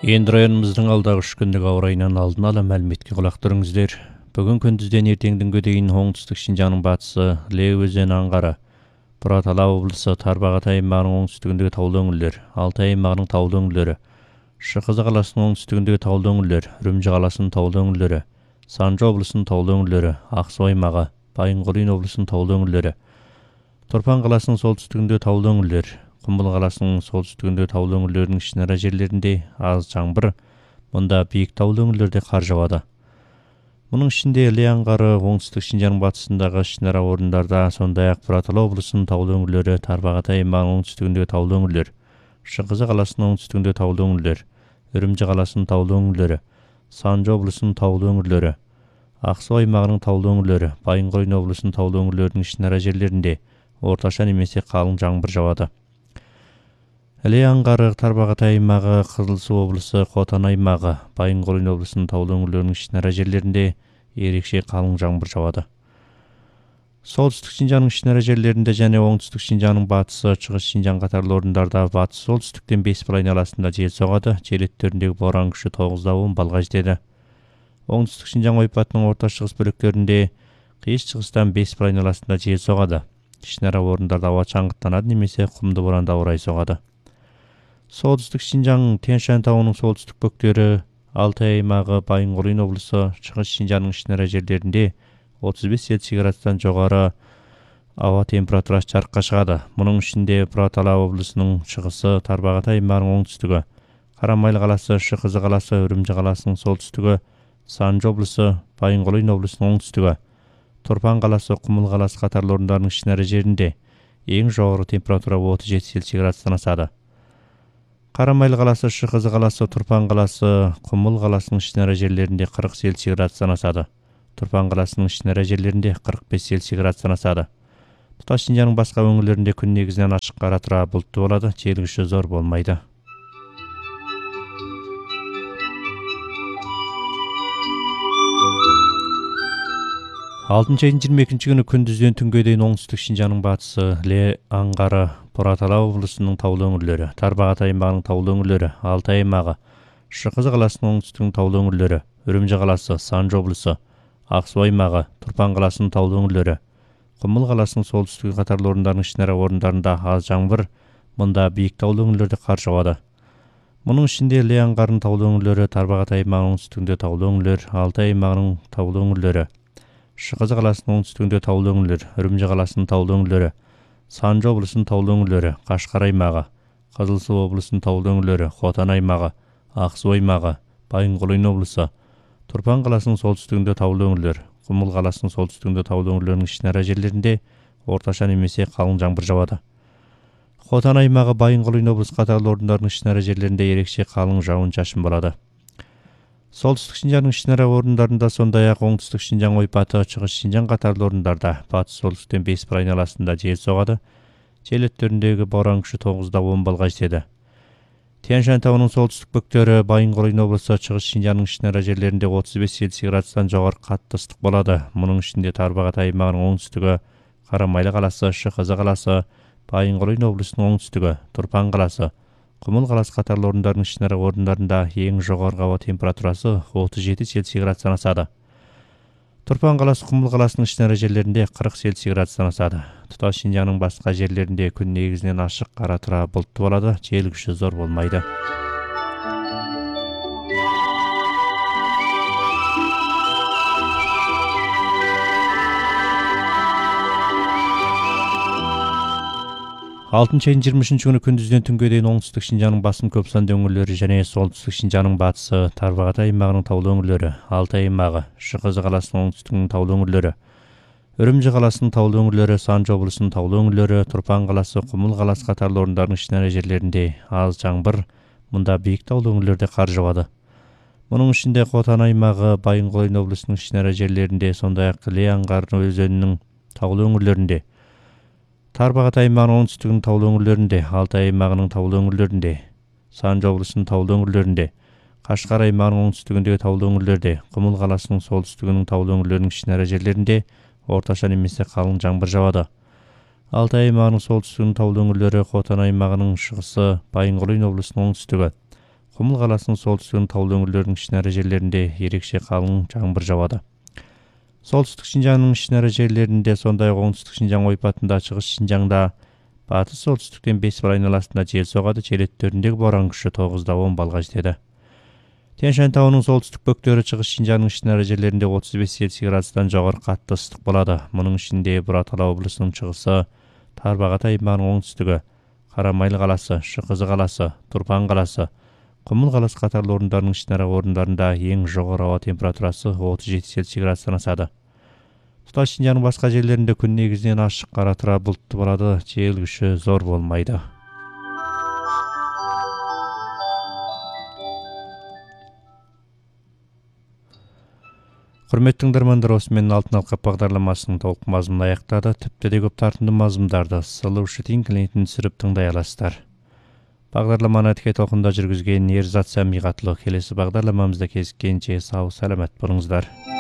Енді районымыздың алдағы 3 күндік ауа райынан алдын ала мәліметке құлақ түріңіздер. Бүгін күндізден ертеңдіңге дейін оңтүстік Шинжаңның батысы, Іле өзені аңғары, Бұратала облысы, Тарбағатай аймағының оңтүстігіндегі таулы өңірлер, Алтай аймағының таулы өңірлері, Шықызы қаласының оңтүстігіндегі таулы өңірлер, Үрімжі қаласының таулы өңірлері, Санжы облысының таулы өңірлері, Ақсу аймағы, Байынқорин облысының таулы өңірлері, Тұрпан қаласының солтүстігіндегі таулы өңірлер, Құмбыл қаласының солтүстігіндегі таулы өңірлерінің ішінара жерлерінде аз жаңбыр, мұнда биік таулы өңірлерде қар жауады. Мұның ішінде Іле аңғары оңтүстік Шинжаңның батысындағы ішінара орындарда, сондай-ақ Бұратала облысының таулы өңірлері, Тарбағатай аймағының оңтүстігіндегі таулы өңірлер, Шықызы қаласының оңтүстігіндегі таулы өңірлер, Үрімжі қаласының таулы өңірлері, Санжы облысының таулы өңірлері, Ақсу аймағының таулы өңірлері, Байынқорин облысының таулы өңірлерінің ішінара жерлерінде орташа немесе қалың жаңбыр жауады. Іле аңғары Тарбағатай аймағы, Қызылсу облысы, Қотан аймағы, Байынқорин облысының таулы өңірлерінің ішінара жерлерінде ерекше қалың жаңбыр жауады. Солтүстік Шинжаңның ішінара жерлерінде және оңтүстік Шинжаңның батысы, Шығыс Шинжаң қатарлы орындарда батыс солтүстіктен 5 айналасында жел соғады. Жел өттеріндегі боран күші 9-10 балға жетеді. Оңтүстік Шинжаң ойпатының орта шығыс бөліктерінде қиыс шығыстан 5 айналасында жел соғады. Ішінара орындарда ауа шаңғыттанады немесе құмды боранда ауа райы соғады. Солтүстік Шинжаң Тянь-Шань тауының солтүстік бөктері, Алтай аймағы, Байынқорин облысы, Шығыс Шинжаңның ішінара жерлерінде 35 Цельсий градустан жоғары ауа температурасы жарыққа шығады. Мұның ішінде Бұратала облысының шығысы, Тарбағатай аймағының оңтүстігі, Қарамайлы қаласы, Шықызы қаласы, Үрімжі қаласының солтүстігі, Санжы облысы, Байынқорин облысының оңтүстігі, Тұрпан қаласы, Құмбыл қаласы қатарлы орындарының ішінара жерінде ең жоғары температура 37 Цельсий градустан асады. Қарамайлы қаласы, Шықызы қаласы, Тұрпан қаласы, Құмбыл қаласының ішінара жерлерінде 40 Цельсий градустан асады. Тұрпан қаласының ішінара жерлерінде 45 Цельсий градустан асады. Тұтас Шинжаңның басқа өңірлерінде күн негізінен ашық қара тұра бұлтты болады, жел күші зор болмайды. 6 айдың 22 күні күндізден түнге дейін оңтүстік Шинжаңның батысы, Іле аңғары, Бұратала облысының таулы өңірлері, Тарбағатай аймағының таулы өңірлері, Алтай аймағы, Шықызы қаласының оңтүстігінің таулы өңірлері, Үрімжі қаласы, Санжы облысы, Ақсу аймағы, Тұрпан қаласының таулы өңірлері, Құмбыл қаласының солтүстігі қатарлы орындарының ішінара орындарында аз жаңбыр, мұнда биік таулы өңірлерде қар жауады. Мұның ішінде Іле аңғарының таулы өңірлері, Тарбағатай аймағының оңтүстігінде таулы өңірлер, Алтай аймағының таулы өңірлері, Шықызы қаласының оңтүстігінде таулы өңірлер, Үрімжі қаласының таулы өңірлері, Санжы облысының таулы өңірлері, Қашқар аймағы, Қызылсу облысының таулы өңірлері, Қотан аймағы, Ақсу аймағы, Байынқорин облысы, Тұрпан қаласының солтүстігінде таулы өңірлер, Құмбыл қаласының солтүстігінде таулы өңірлерінің ішінара жерлерінде орташа немесе қалың жаңбыр жауады. Қотан аймағы, Байынқорин облысы қатарлы орындарының ішінара жерлерінде ерекше қалың жауын-шашын болады. Солтүстік Шинжаңның ішінара орындарында, сондай-ақ оңтүстік Шинжаң ойпаты, Шығыс Шинжаң қатарлы орындарда батыс солтүстіктен 5 айналасында жел соғады. Жел өттеріндегі боран күші 9-10 балға жетеді. Тянь-Шань тауының солтүстік бөктері, Байынқорин облысы, Шығыс Шинжаңның ішінара жерлерінде 35 Цельсий градустан жоғары қатты ыстық болады. Мұның ішінде Тарбағатай аймағының оңтүстігі, Қарамайлы қаласы, Шықызы қаласы, Байынқорин облысының оңтүстігі, Тұрпан қаласы, Құмбыл қаласы қатарлы орындарының ішінара орындарында ең жоғарғы ауа температурасы 37 Цельсий градустан асады. Тұрпан қаласы, Құмбыл қаласының ішінара жерлерінде 40 Цельсий градустан асады. Тұтас Шинжаңның басқа жерлерінде күн негізінен ашық қара тұра бұлтты болады, жел күші зор болмайды. Алтыншы айдың 23 күні күндізден түнге дейін оңтүстік Шинжаңның басым көп санды өңірлері және солтүстік Шинжаңның батысы, Тарбағатай аймағының таулы өңірлері, Алтай аймағы, Шықызы қаласының оңтүстігінің таулы өңірлері, Үрімжі қаласының таулы өңірлері, Санжы облысының таулы өңірлері, Тұрпан қаласы, Құмбыл қаласы қатарлы орындарының ішінара жерлерінде аз жаңбыр, мұнда биік таулы өңірлерде қар жауады. Мұның ішінде Қотан аймағы, Байынқорин облысының ішінара жерлерінде, сондай-ақ Іле аңғары өзенінің таулы өңірлерінде, Тарбағатай аймағының оңтүстігінің таулы өңірлерінде, Алтай аймағының таулы өңірлерінде, Санжы облысының таулы өңірлерінде, Қашқар аймағының оңтүстігіндегі таулы өңірлерде, Құмбыл қаласының солтүстігінің таулы өңірлерінің ішінара жерлерінде орташа немесе қалың жаңбыр жауады. Алтай аймағының солтүстігінің таулы өңірлері, Қотан аймағының шығысы, Байынқорин облысының оңтүстігі, Құмыл қаласының солтүстігінің таулы өңірлерінің ішінара жерлерінде ерекше қалың жаңбыр жауады. Солтүстік Шинжаңның ішінара жерлерінде, сондай-ақ оңтүстік Шинжаң ойпатында, шығыс Шинжаңда, батыс солтүстіктен 5 бал айналасында жел соғады. Жел өттеріндегі боран күші 9-10 балға жетеді. Тянь-Шань тауының солтүстік бөктері шығыс Шинжаңның ішінара жерлерінде 35 Цельсий градустан жоғары қатты ыстық болады. Мұның ішінде Бұратала облысының шығысы, Тарбағатай аймағының оңтүстігі, Қарамайлы қаласы, Шықызы қаласы, Тұрпан қаласы, Құмыл қаласы қатарлы орындарының ішінара орындарында ең жоғары ауа температурасы 37 Цельсий градустан асады. Тұтас Шинжаңның басқа жерлерінде күн негізінен ашық, қара тұра бұлтты болады, жел күші зор болмайды. Құрметті тыңдармандар, осымен алтын алқа бағдарламасының толық мазмұнын аяқтады. Тіпті де көп тартымды мазмұндарды Сұлушы клиентін түсіріп тыңдай аласыздар. Бағдарламаны тіке толқында жүргізген Ерзат Сәмиғатұлы. Келесі бағдарламамызда кездескенше сау саламат болыңыздар.